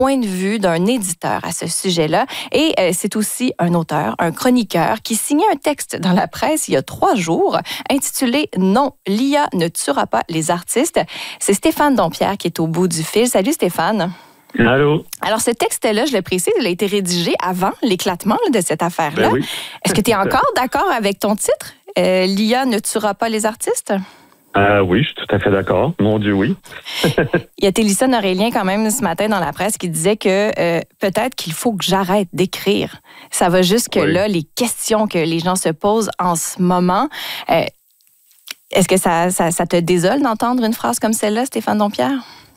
point de vue d'un éditeur à ce sujet-là. Et c'est aussi un auteur, un chroniqueur qui signait un texte dans la presse il y a 3 jours intitulé « Non, l'IA ne tuera pas les artistes ». C'est Stéphane Dompierre qui est au bout du fil. Salut Stéphane. Allô? Alors, ce texte-là, je le précise, il a été rédigé avant l'éclatement de cette affaire-là. Ben oui. Est-ce que tu es encore d'accord avec ton titre? L'IA ne tuera pas les artistes? Oui, je suis tout à fait d'accord. Mon Dieu, oui. Il y a Télissone Aurélien quand même ce matin dans la presse qui disait que peut-être qu'il faut que j'arrête d'écrire. Ça va jusque-là, les questions que les gens se posent en ce moment. Est-ce que ça te désole d'entendre une phrase comme celle-là, Stéphane Dompierre?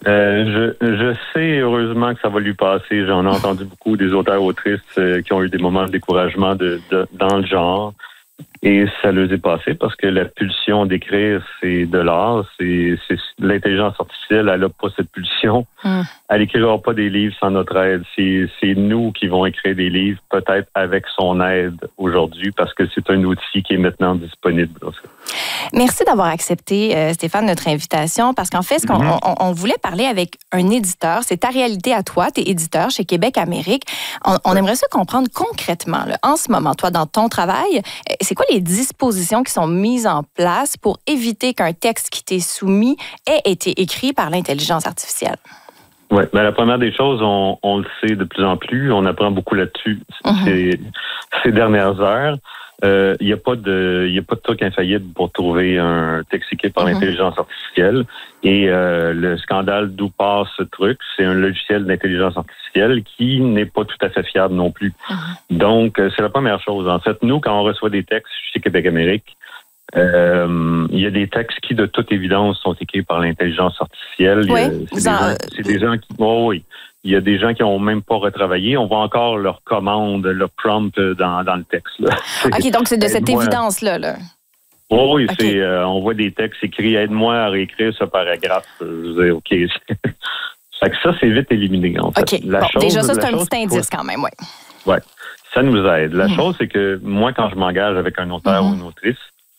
Je sais heureusement que ça va lui passer. J'en ai entendu beaucoup des auteurs-autrices qui ont eu des moments de découragement dans le genre. Et ça leur est passé parce que la pulsion d'écrire, c'est de l'art. C'est l'intelligence artificielle, elle n'a pas cette pulsion. Elle n'écrira pas des livres sans notre aide. C'est nous qui vont écrire des livres, peut-être avec son aide aujourd'hui, parce que c'est un outil qui est maintenant disponible. Merci d'avoir accepté, Stéphane, notre invitation, parce qu'en fait, on voulait parler avec un éditeur. C'est ta réalité à toi, tu es éditeur chez Québec Amérique. On aimerait ça comprendre concrètement, là, en ce moment, toi, dans ton travail, c'est quoi les dispositions qui sont mises en place pour éviter qu'un texte qui t'est soumis ait été écrit par l'intelligence artificielle? Oui, la première des choses, on le sait de plus en plus, on apprend beaucoup là-dessus ces dernières heures. Il n'y a pas de truc infaillible pour trouver un texte écrit par l'intelligence artificielle. Et le scandale d'où part ce truc, c'est un logiciel d'intelligence artificielle qui n'est pas tout à fait fiable non plus. Donc, c'est la première chose. En fait, nous, quand on reçoit des textes chez Québec Amérique, il y a des textes qui, de toute évidence, sont écrits par l'intelligence artificielle. C'est des gens qui... Oh, oui. Il y a des gens qui n'ont même pas retravaillé. On voit encore leur commande, leur prompt dans le texte. Là. OK, donc c'est de cette évidence-là. Là. Oh, oui, okay. On voit des textes écrits « Aide-moi à réécrire ce paragraphe ». Je veux dire, OK. Fait que ça, c'est vite éliminé, en fait. OK, déjà, ça, c'est un petit indice quand même, oui. Oui, ça nous aide. La chose, c'est que moi, quand je m'engage avec un auteur ou une autrice,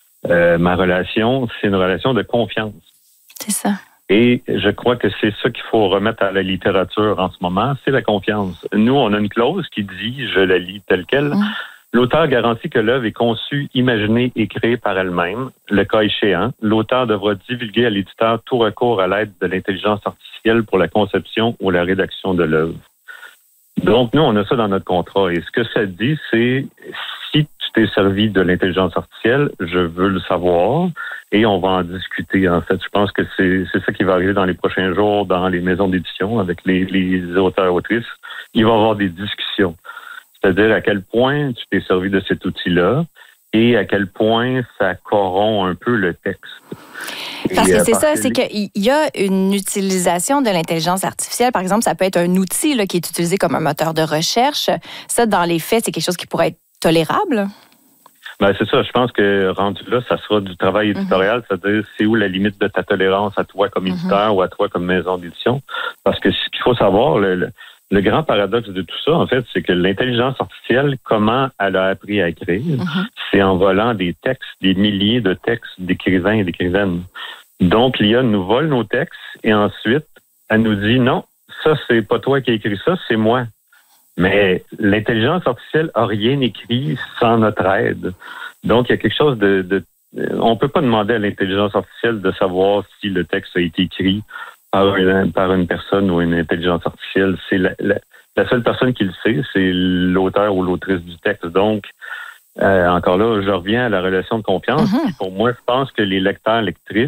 ma relation, c'est une relation de confiance. C'est ça. Et je crois que c'est ça qu'il faut remettre à la littérature en ce moment, c'est la confiance. Nous, on a une clause qui dit, je la lis telle quelle, l'auteur garantit que l'œuvre est conçue, imaginée et créée par elle-même. Le cas échéant, l'auteur devra divulguer à l'éditeur tout recours à l'aide de l'intelligence artificielle pour la conception ou la rédaction de l'œuvre. Donc, nous, on a ça dans notre contrat. Et ce que ça dit, c'est si tu t'es servi de l'intelligence artificielle, je veux le savoir et on va en discuter. En fait, je pense que c'est ça qui va arriver dans les prochains jours dans les maisons d'édition avec les auteurs-autrices. Il va y avoir des discussions. C'est-à-dire à quel point tu t'es servi de cet outil-là et à quel point ça corrompt un peu le texte. Parce que c'est ça, c'est qu'il y a une utilisation de l'intelligence artificielle. Par exemple, ça peut être un outil là, qui est utilisé comme un moteur de recherche. Ça, dans les faits, c'est quelque chose qui pourrait être tolérable? Ben, c'est ça. Je pense que rendu là, ça sera du travail éditorial. C'est-à-dire, c'est où la limite de ta tolérance à toi comme éditeur ou à toi comme maison d'édition? Parce que ce qu'il faut savoir, le grand paradoxe de tout ça, en fait, c'est que l'intelligence artificielle, comment elle a appris à écrire, c'est en volant des textes, des milliers de textes d'écrivains et d'écrivaines. Donc, l'IA nous vole nos textes et ensuite, elle nous dit non, ça, c'est pas toi qui as écrit ça, c'est moi. Mais l'intelligence artificielle a rien écrit sans notre aide. Donc, il y a quelque chose on peut pas demander à l'intelligence artificielle de savoir si le texte a été écrit par une personne ou une intelligence artificielle. C'est la seule personne qui le sait, c'est l'auteur ou l'autrice du texte. Donc, encore là, je reviens à la relation de confiance. Pour moi, je pense que les lecteurs, lectrices,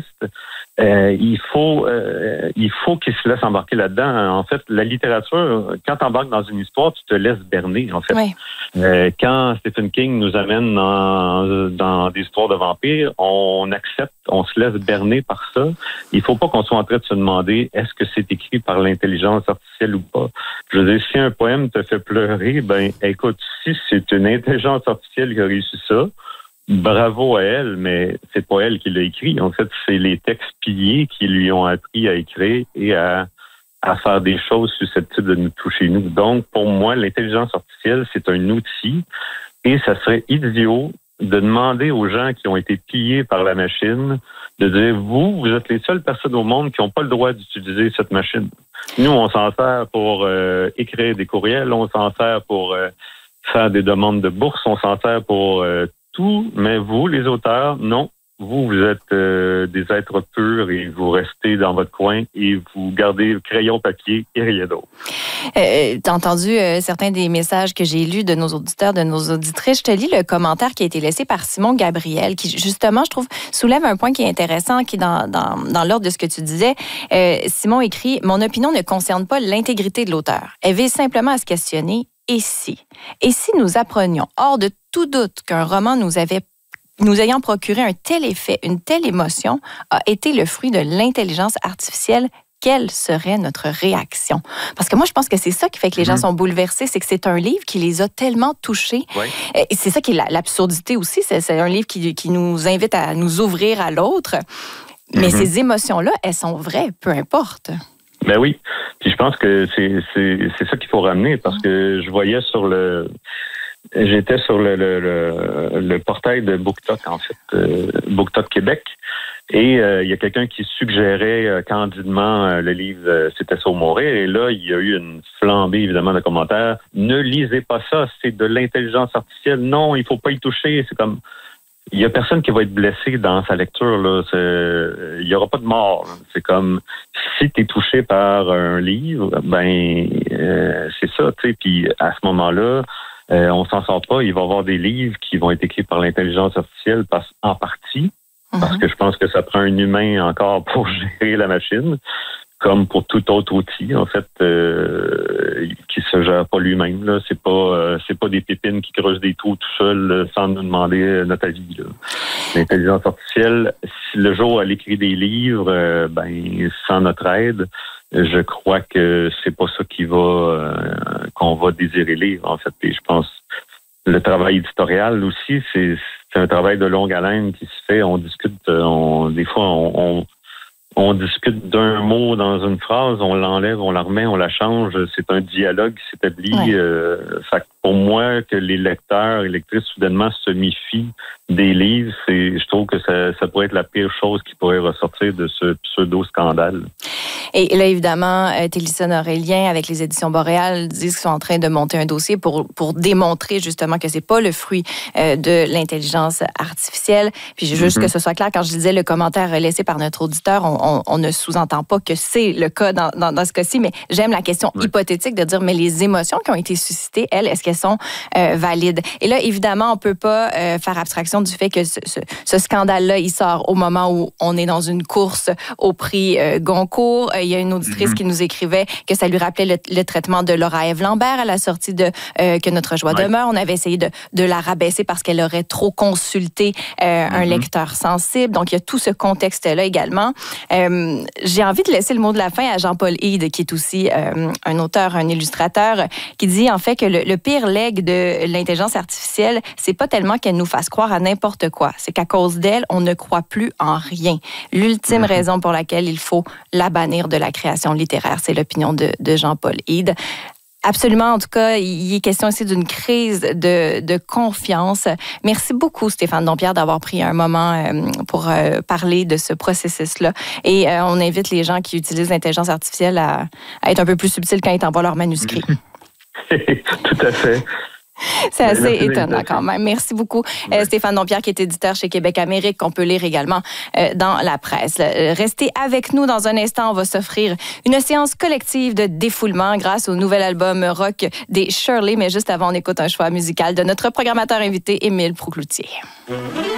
il faut qu'ils se laissent embarquer là-dedans. En fait, la littérature, quand tu embarques dans une histoire, tu te laisses berner, en fait. Oui. Quand Stephen King nous amène dans des histoires de vampires, on accepte, on se laisse berner par ça. Il faut pas qu'on soit en train de se demander est-ce que c'est écrit par l'intelligence artificielle ou pas. Je veux dire, si un poème te fait pleurer, ben écoute, si c'est une intelligence artificielle qui a réussi ça, bravo à elle, mais c'est pas elle qui l'a écrit. En fait, c'est les textes piliers qui lui ont appris à écrire et à faire des choses susceptibles de nous toucher, nous. Donc, pour moi, l'intelligence artificielle, c'est un outil et ça serait idiot de demander aux gens qui ont été pillés par la machine de dire, vous êtes les seules personnes au monde qui n'ont pas le droit d'utiliser cette machine. Nous, on s'en sert pour écrire des courriels, on s'en sert pour faire des demandes de bourse, on s'en sert pour tout, mais vous, les auteurs, non. Vous êtes des êtres purs et vous restez dans votre coin et vous gardez le crayon papier et rien d'autre. T'as entendu certains des messages que j'ai lus de nos auditeurs, de nos auditrices. Je te lis le commentaire qui a été laissé par Simon Gabriel, qui justement, je trouve, soulève un point qui est intéressant, qui est dans l'ordre de ce que tu disais. Simon écrit « Mon opinion ne concerne pas l'intégrité de l'auteur. Elle vise simplement à se questionner « Et si? Et si nous apprenions, hors de tout doute, qu'un roman nous ayant procuré un tel effet, une telle émotion, a été le fruit de l'intelligence artificielle, quelle serait notre réaction? » Parce que moi, je pense que c'est ça qui fait que les gens sont bouleversés, c'est que c'est un livre qui les a tellement touchés. Oui. Et c'est ça qui est l'absurdité aussi, c'est un livre qui nous invite à nous ouvrir à l'autre. Mais ces émotions-là, elles sont vraies, peu importe. Ben oui. Puis je pense que c'est ça qu'il faut ramener, parce que je voyais j'étais sur le portail de BookTok, en fait, BookTok Québec, et il y a quelqu'un qui suggérait candidement le livre C'était Saut mourir, et là, il y a eu une flambée, évidemment, de commentaires. Ne lisez pas ça, c'est de l'intelligence artificielle. Non, il faut pas y toucher. C'est comme... Il y a personne qui va être blessé dans sa lecture, là. Il y aura pas de mort, là. C'est comme, si tu es touché par un livre, c'est ça, tu sais. Puis à ce moment-là, on s'en sort pas. Il va y avoir des livres qui vont être écrits par l'intelligence artificielle en partie, parce que je pense que ça prend un humain encore pour gérer la machine, comme pour tout autre outil, en fait, qui se gère pas lui-même, là. C'est pas des pépines qui creusent des trous tout seul sans nous demander notre avis, là. L'intelligence artificielle, si le jour elle écrit des livres, sans notre aide, je crois que c'est pas ça qu'on va désirer lire, en fait. Et je pense le travail éditorial aussi, c'est un travail de longue haleine qui se fait. On discute, des fois, on discute d'un mot dans une phrase, on l'enlève, on la remet, on la change. C'est un dialogue qui s'établit. Fait que pour moi, que les lecteurs et lectrices soudainement se méfient des livres, je trouve que ça pourrait être la pire chose qui pourrait ressortir de ce pseudo-scandale. Et là, évidemment, Télésphone Aurélien, avec les éditions Boréal, disent qu'ils sont en train de monter un dossier pour démontrer justement que c'est pas le fruit de l'intelligence artificielle. Puis juste que ce soit clair, quand je disais le commentaire laissé par notre auditeur, on ne sous-entend pas que c'est le cas dans ce cas-ci, mais j'aime la question hypothétique de dire, mais les émotions qui ont été suscitées, est-ce qu'elles sont valides? Et là, évidemment, on peut pas faire abstraction du fait que ce scandale-là, il sort au moment où on est dans une course au prix Goncourt. Il y a une auditrice qui nous écrivait que ça lui rappelait le traitement de Laura-Ève Lambert à la sortie de Que notre joie demeure. On avait essayé de la rabaisser parce qu'elle aurait trop consulté un lecteur sensible. Donc, il y a tout ce contexte-là également. J'ai envie de laisser le mot de la fin à Jean-Paul Hyde, qui est aussi un auteur, un illustrateur, qui dit en fait que le pire legs de l'intelligence artificielle, c'est pas tellement qu'elle nous fasse croire à n'importe quoi. C'est qu'à cause d'elle, on ne croit plus en rien. L'ultime raison pour laquelle il faut la bannir de la création littéraire, c'est l'opinion de Jean-Paul Hyde. Absolument, en tout cas, il est question ici d'une crise de confiance. Merci beaucoup, Stéphane Dompierre, d'avoir pris un moment pour parler de ce processus-là. Et on invite les gens qui utilisent l'intelligence artificielle à être un peu plus subtils quand ils t'envoient leur manuscrit. Tout à fait. C'est assez étonnant quand même. Merci beaucoup, Stéphane Dompierre, qui est éditeur chez Québec Amérique, qu'on peut lire également dans la presse. Restez avec nous dans un instant. On va s'offrir une séance collective de défoulement grâce au nouvel album rock des Shirley. Mais juste avant, on écoute un choix musical de notre programmateur invité, Émile Proucloutier.